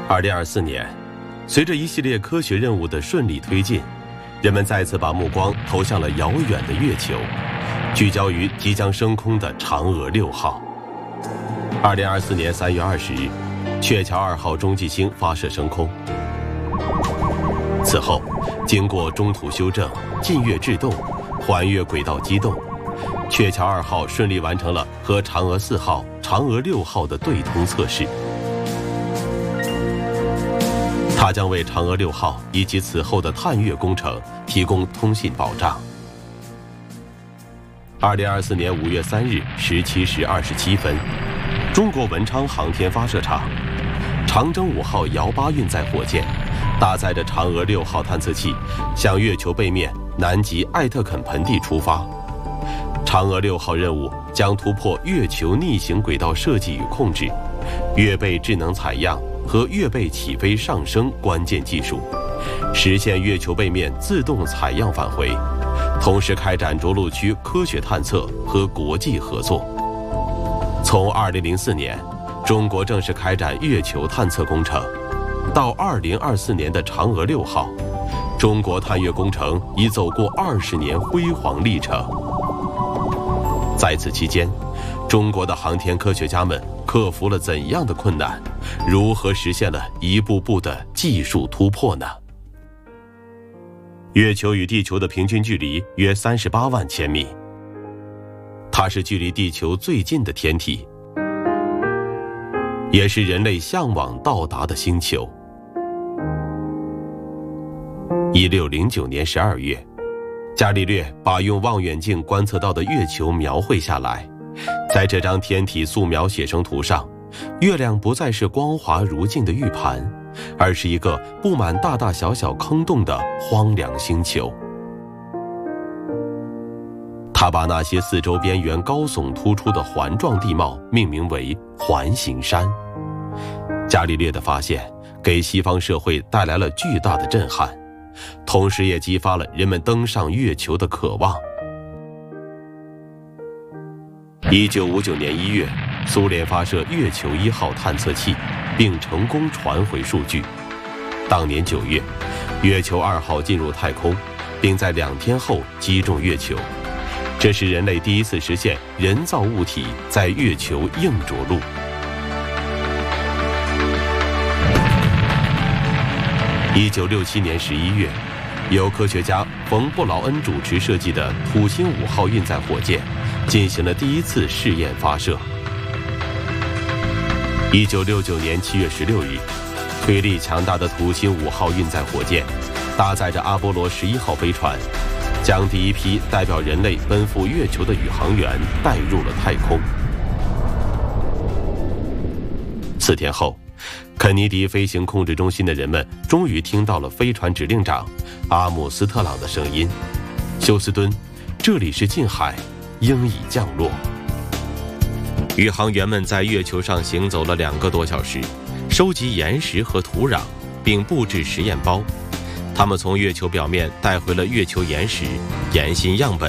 2024年，随着一系列科学任务的顺利推进，人们再次把目光投向了遥远的月球，聚焦于即将升空的嫦娥6号。2024年3月20日，鹊桥2号中继星发射升空。此后，经过中途修正、近月制动、环月轨道机动，鹊桥2号顺利完成了和嫦娥4号、嫦娥6号的对通测试。它将为嫦娥6号以及此后的探月工程提供通信保障。2024年5月3日17时27分，中国文昌航天发射场，长征5号遥8运载火箭搭载着嫦娥6号探测器，向月球背面南极艾特肯盆地出发。嫦娥6号任务将突破月球逆行轨道设计与控制、月背智能采样和月背起飞上升关键技术，实现月球背面自动采样返回，同时开展着陆区科学探测和国际合作。从2004年，中国正式开展月球探测工程，到2024年的嫦娥6号，中国探月工程已走过20年辉煌历程。在此期间，中国的航天科学家们克服了怎样的困难？如何实现了一步步的技术突破呢？月球与地球的平均距离约38万千米，它是距离地球最近的天体，也是人类向往到达的星球。1609年12月，伽利略把用望远镜观测到的月球描绘下来，在这张天体素描写生图上，月亮不再是光滑如镜的玉盘，而是一个布满大大小小坑洞的荒凉星球。他把那些四周边缘高耸突出的环状地貌命名为环形山。伽利略的发现给西方社会带来了巨大的震撼，同时也激发了人们登上月球的渴望。1959年1月，苏联发射月球1号探测器，并成功传回数据。当年9月，月球2号进入太空，并在2天后击中月球。这是人类第一次实现人造物体在月球硬着陆。1967年11月，由科学家冯·布劳恩主持设计的土星5号运载火箭进行了第一次试验发射。1969年7月16日，推力强大的土星5号运载火箭搭载着阿波罗11号飞船，将第一批代表人类奔赴月球的宇航员带入了太空。4天后，肯尼迪飞行控制中心的人们终于听到了飞船指令长阿姆斯特朗的声音：休斯敦，这里是近海，应已降落。宇航员们在月球上行走了2个多小时，收集岩石和土壤，并布置实验包。他们从月球表面带回了月球岩石、岩芯样本